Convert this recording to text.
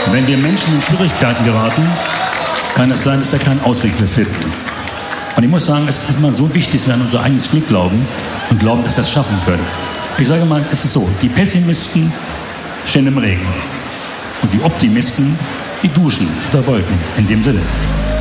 Wenn wir Menschen in Schwierigkeiten geraten, kann es sein, dass wir keinen Ausweg mehr finden. Und ich muss sagen, es ist immer so wichtig, dass wir an unser eigenes Glück glauben und glauben, dass wir es schaffen können. Ich sage mal, es ist so, die Pessimisten stehen im Regen und die Optimisten, die duschen unter Wolken. In dem Sinne.